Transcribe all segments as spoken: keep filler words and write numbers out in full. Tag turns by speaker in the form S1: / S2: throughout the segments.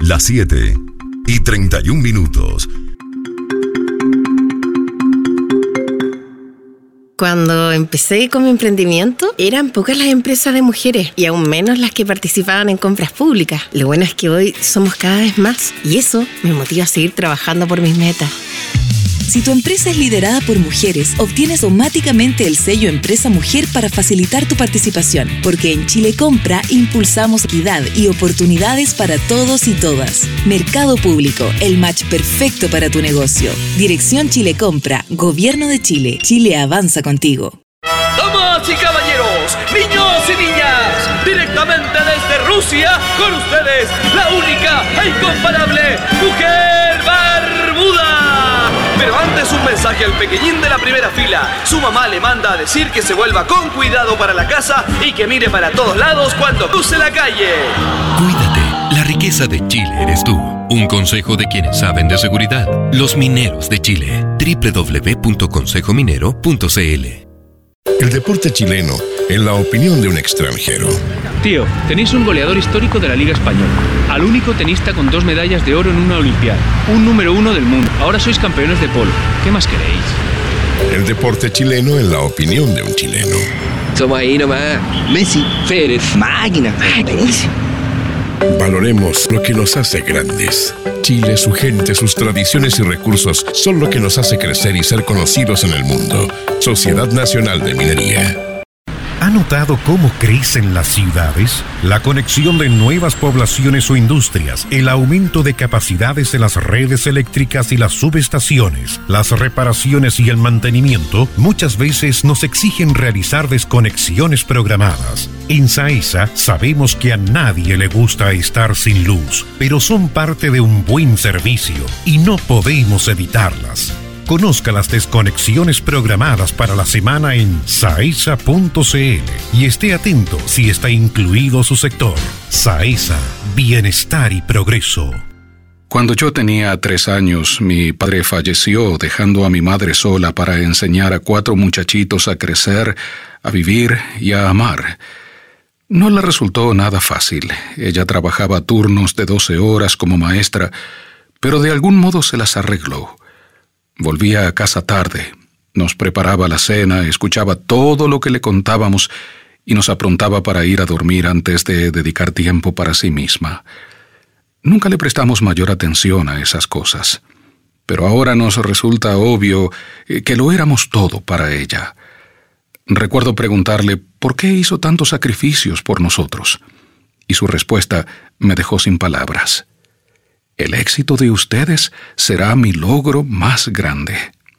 S1: Las siete y treinta y un minutos.
S2: Cuando empecé con mi emprendimiento, eran pocas las empresas de mujeres y aún menos las que participaban en compras públicas. Lo bueno es que hoy somos cada vez más y eso me motiva a seguir trabajando por mis metas.
S3: Si tu empresa es liderada por mujeres, obtienes automáticamente el sello Empresa Mujer para facilitar tu participación, porque en Chile Compra impulsamos equidad y oportunidades para todos y todas. Mercado Público, el match perfecto para tu negocio. Dirección Chile Compra, Gobierno de Chile. Chile avanza contigo.
S4: Damas y caballeros, niños y niñas, directamente desde Rusia, con ustedes, la única e incomparable Mujer Barbuda. Pero antes un mensaje al pequeñín de la primera fila. Su mamá le manda a decir que se vuelva con cuidado para la casa y que mire para todos lados cuando cruce la calle.
S5: Cuídate, la riqueza de Chile eres tú. Un consejo de quienes saben de seguridad. Los Mineros de Chile. doble u doble u doble u punto consejo minero punto c l.
S6: El deporte chileno, en la opinión de un extranjero.
S7: Tío, tenéis un goleador histórico de la Liga Española, al único tenista con dos medallas de oro en una olimpiada, un número uno del mundo. Ahora sois campeones de polo. ¿Qué más queréis?
S6: El deporte chileno en la opinión de un chileno.
S8: Somos ahí nomás. Messi, Federer, máquina, máquina.
S6: Valoremos lo que nos hace grandes. Chile, su gente, sus tradiciones y recursos son lo que nos hace crecer y ser conocidos en el mundo. Sociedad Nacional de Minería.
S9: ¿Ha notado cómo crecen las ciudades? La conexión de nuevas poblaciones o industrias, el aumento de capacidades de las redes eléctricas y las subestaciones, las reparaciones y el mantenimiento muchas veces nos exigen realizar desconexiones programadas. En SAESA sabemos que a nadie le gusta estar sin luz, pero son parte de un buen servicio y no podemos evitarlas. Conozca las desconexiones programadas para la semana en saesa punto c l y esté atento si está incluido su sector. SAESA, bienestar y progreso.
S10: Cuando yo tenía tres años, mi padre falleció, dejando a mi madre sola para enseñar a cuatro muchachitos a crecer, a vivir y a amar. No le resultó nada fácil. Ella trabajaba turnos de doce horas como maestra, pero de algún modo se las arregló. Volvía a casa tarde, nos preparaba la cena, escuchaba todo lo que le contábamos y nos aprontaba para ir a dormir antes de dedicar tiempo para sí misma. Nunca le prestamos mayor atención a esas cosas, pero ahora nos resulta obvio que lo éramos todo para ella. Recuerdo preguntarle por qué hizo tantos sacrificios por nosotros, y su respuesta me dejó sin palabras. El éxito de ustedes será mi logro más grande.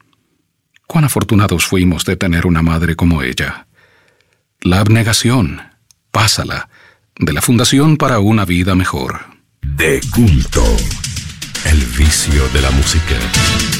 S10: Cuán afortunados fuimos de tener una madre como ella. La abnegación, pásala, de la Fundación para una Vida Mejor.
S1: De culto, el vicio de la música.